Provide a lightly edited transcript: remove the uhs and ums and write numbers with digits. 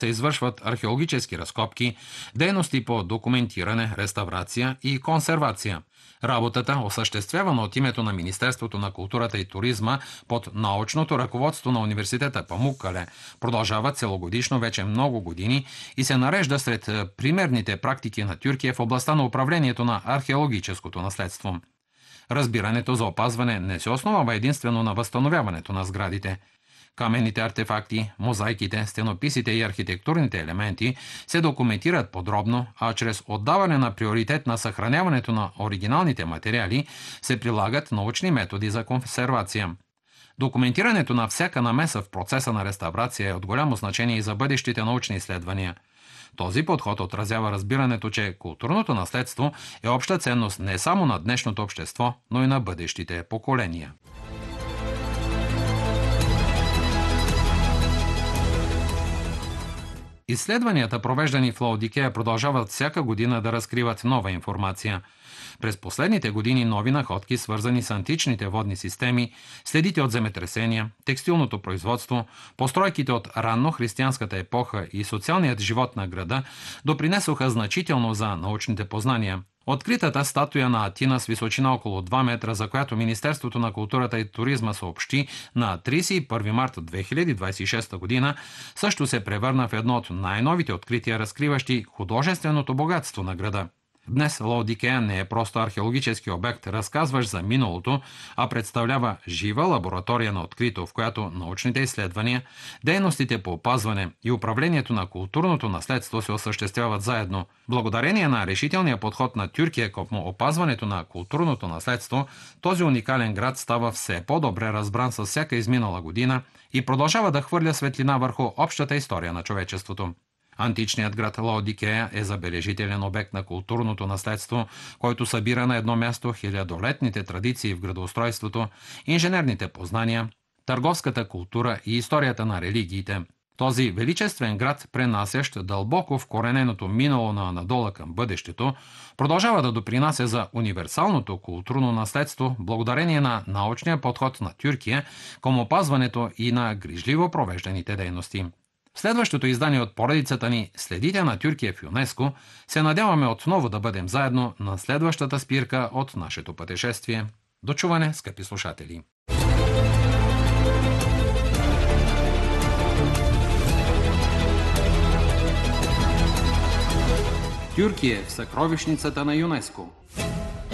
се извършват археологически разкопки, дейности по документиране, реставрация и консервация. Работата, осъществявана от името на Министерството на културата и туризма под научното ръководство на университета Памуккале, продължава целогодишно вече много години и се нарежда сред примерните практики на Тюркия в областта на управлението на археологическото наследство. Разбирането за опазване не се основава единствено на възстановяването на сградите. Каменните артефакти, мозайките, стенописите и архитектурните елементи се документират подробно, а чрез отдаване на приоритет на съхраняването на оригиналните материали се прилагат научни методи за консервация. Документирането на всяка намеса в процеса на реставрация е от голямо значение и за бъдещите научни изследвания. Този подход отразява разбирането, че културното наследство е обща ценност не само на днешното общество, но и на бъдещите поколения. Изследванията, провеждани в Лаодикея, продължават всяка година да разкриват нова информация. През последните години нови находки, свързани с античните водни системи, следите от земетресения, текстилното производство, постройките от ранно християнската епоха и социалният живот на града допринесоха значително за научните познания. Откритата статуя на Атина с височина около 2 метра, за която Министерството на културата и туризма съобщи на 31 марта 2026 година, също се превърна в едно от най-новите открития, разкриващи художественото богатство на града. Днес Лаодикея не е просто археологически обект, разказващ за миналото, а представлява жива лаборатория на открито, в която научните изследвания, дейностите по опазване и управлението на културното наследство се осъществяват заедно. Благодарение на решителния подход на Тюркия към опазването на културното наследство, този уникален град става все по-добре разбран с всяка изминала година и продължава да хвърля светлина върху общата история на човечеството. Античният град Лаодикея е забележителен обект на културното наследство, който събира на едно място хилядолетните традиции в градоустройството, инженерните познания, търговската култура и историята на религиите. Този величествен град, пренасящ дълбоко вкорененото минало на Анадола към бъдещето, продължава да допринася за универсалното културно наследство благодарение на научния подход на Тюркия към опазването и на грижливо провежданите дейности. В следващото издание от поредицата ни "Следите на Тюркия в ЮНЕСКО" се надяваме отново да бъдем заедно на следващата спирка от нашето пътешествие. До чуване, скъпи слушатели! Тюркия в съкровищницата на ЮНЕСКО.